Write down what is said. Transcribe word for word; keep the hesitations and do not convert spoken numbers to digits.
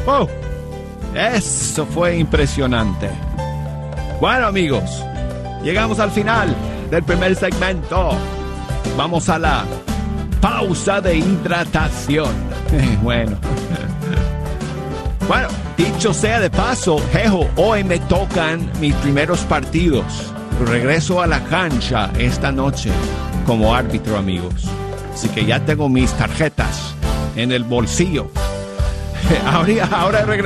¡Wow! Eso fue impresionante. Bueno, amigos, llegamos al final del primer segmento. Vamos a la pausa de hidratación. Bueno. Bueno, dicho sea de paso, jejo, hoy me tocan mis primeros partidos. Regreso a la cancha esta noche como árbitro, amigos. Así que ya tengo mis tarjetas en el bolsillo. Ahora, ahora regreso.